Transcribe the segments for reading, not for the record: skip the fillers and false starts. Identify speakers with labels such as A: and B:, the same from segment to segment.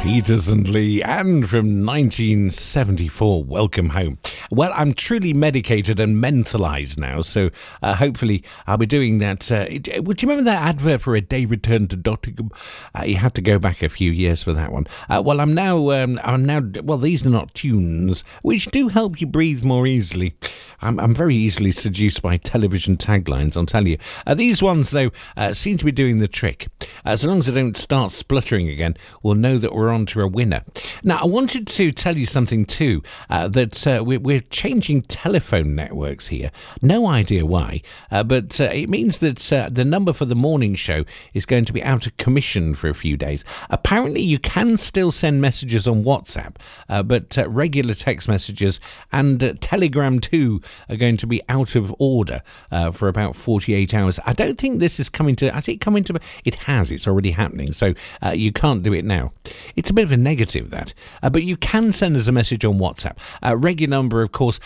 A: Peters and Lee, and from 1974, Welcome Home. Well, I'm truly medicated and mentalized now, so hopefully I'll be doing that. Would you remember that advert for A Day Returned to Nottingham? You had to go back a few years for that one. Well, I'm now. Well, these are not tunes, which do help you breathe more easily. I'm very easily seduced by television taglines, I'll tell you. These ones, though, seem to be doing the trick. So long as I don't start spluttering again, we'll know that we're on to a winner. Now, I wanted to tell you something too, that we're changing telephone networks here. No idea why, but it means that the number for the morning show is going to be out of commission for a few days. Apparently, you can still send messages on WhatsApp, but regular text messages and Telegram too are going to be out of order for about 48 hours. I don't think this is coming to... Has it come into... It has. It's already happening, so you can't do it now. It's a bit of a negative, that. But you can send us a message on WhatsApp. Regular number, of course,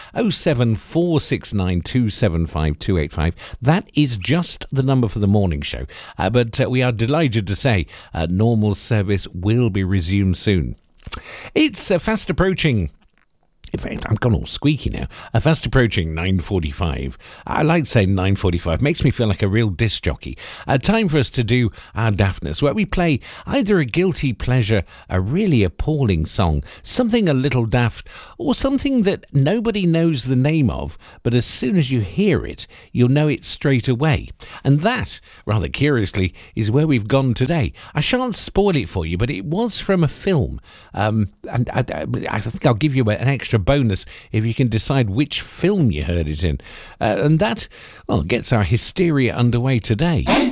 A: 07469275285. That is just the number for the morning show. But we are delighted to say normal service will be resumed soon. It's fast approaching... In fact, I'm gone all squeaky now. Fast approaching 9:45. I like saying 9:45. Makes me feel like a real disc jockey. Time for us to do our daftness, where we play either a guilty pleasure, a really appalling song, something a little daft, or something that nobody knows the name of, but as soon as you hear it, you'll know it straight away. And that, rather curiously, is where we've gone today. I shan't spoil it for you, but it was from a film. And I think I'll give you an extra bonus if you can decide which film you heard it in. And that, well, gets our hysteria underway today.